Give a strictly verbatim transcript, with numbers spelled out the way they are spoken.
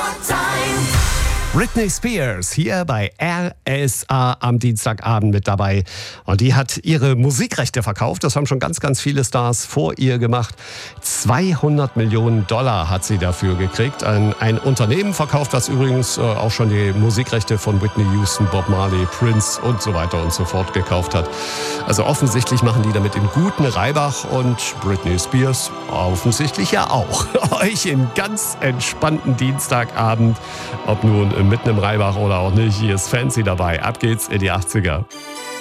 Britney Spears hier bei R S A am Dienstagabend mit dabei. Und die hat ihre Musikrechte verkauft. Das haben schon ganz, ganz viele Stars vor ihr gemacht. zweihundert Millionen Dollar hat sie dafür gekriegt. Ein, ein Unternehmen verkauft, das übrigens äh, auch schon die Musikrechte von Whitney Houston, Bob Marley, Prince und so weiter und so fort gekauft hat. Also offensichtlich machen die damit in guten Reibach und Britney Spears offensichtlich ja auch. Euch in ganz entspannten Dienstagabend, ob nun mitten im Reibach oder auch nicht, hier ist Fancy dabei. Ab geht's in die achtziger.